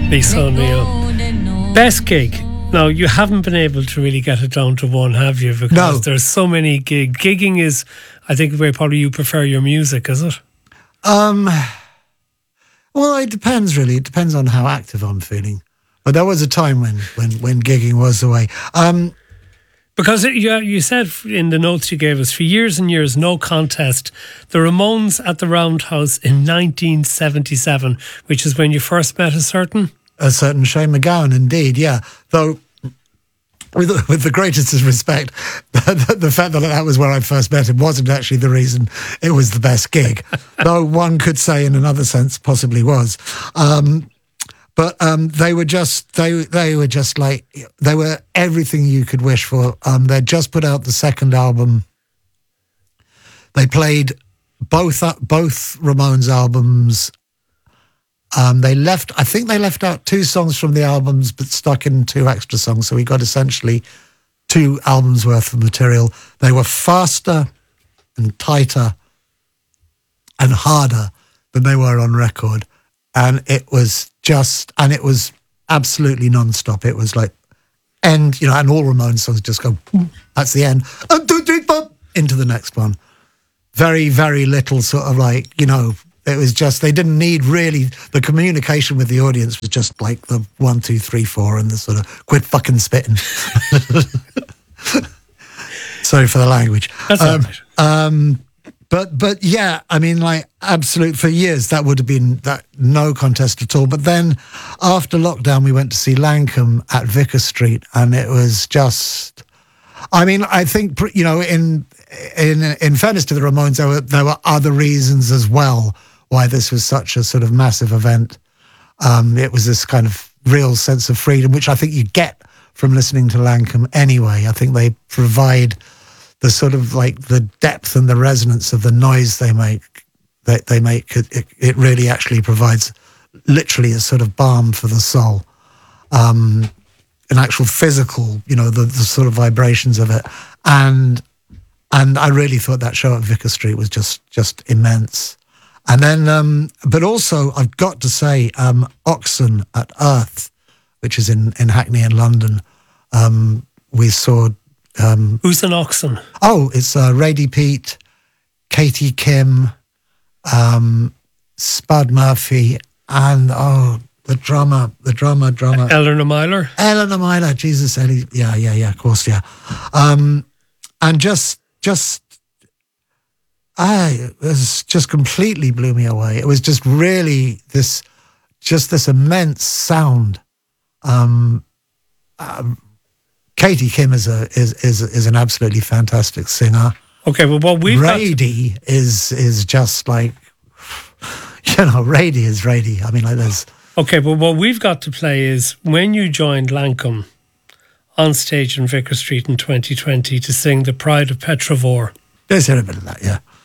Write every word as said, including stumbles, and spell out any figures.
Lisa O'Neill. Best gig. Now, you haven't been able to really get it down to one, have you? Because no. there's so many gigs. Gigging is, I think, where probably you prefer your music, is it? Um, well, it depends, really. It depends on how active I'm feeling. But there was a time when, when, when gigging was the way. Um, because it, you, you said in the notes you gave us, for years and years, no contest. The Ramones at the Roundhouse in nineteen seventy-seven, which is when you first met a certain... A certain Shane MacGowan, indeed, yeah. Though, with, with the greatest of respect, the, the fact that that was where I first met him wasn't actually the reason it was the best gig. Though one could say, in another sense, possibly was. Um, but um, they were just, they they were just like, they were everything you could wish for. Um, they'd just put out the second album. They played both both Ramones albums. Um, they left, I think they left out two songs from the albums, but stuck in two extra songs. So we got essentially two albums worth of material. They were faster and tighter and harder than they were on record. And it was just, and it was absolutely non-stop. It was like, and, you know, and all Ramones songs just go, that's the end, into the next one. Very, very little sort of like, you know, it was just, they didn't need really, the communication with the audience was just like the one, two, three, four, and the sort of quit fucking spitting. Sorry for the language. That's um, all right. Um, but, but yeah, I mean, like, absolute, for years, that would have been that no contest at all. But then after lockdown, we went to see Lankum at Vicar Street, and it was just, I mean, I think, you know, in, in, in fairness to the Ramones, there were, there were other reasons as well why this was such a sort of massive event. Um, it was this kind of real sense of freedom, which I think you get from listening to Lankum anyway. I think they provide the sort of like the depth and the resonance of the noise they make. They, they make it, it, it really actually provides literally a sort of balm for the soul. Um, an actual physical, you know, the, the sort of vibrations of it. And and I really thought that show at Vicar Street was just just immense. And then, um, but also, I've got to say, um, Oxen at Earth, which is in, in Hackney in London, um, we saw... Um, Who's an Oxen? Oh, it's uh, Radie Pete, Katie Kim, um, Spud Murphy, and, oh, the drummer, the drummer, drummer... Eleanor Myler? Eleanor Myler, Jesus, Ellie, yeah, yeah, yeah, of course, yeah. Um, and just, just... I, it was just completely blew me away. It was just really this, just this immense sound. Um, um, Katie Kim is a is is is an absolutely fantastic singer. Okay, well, what we've Radie got to... is is just like, you know, Radie is Radie. I mean, like there's. Okay, but what we've got to play is when you joined Lankum on stage in Vicar Street in twenty twenty to sing "The Pride of Petrovore." There's a bit of that, yeah.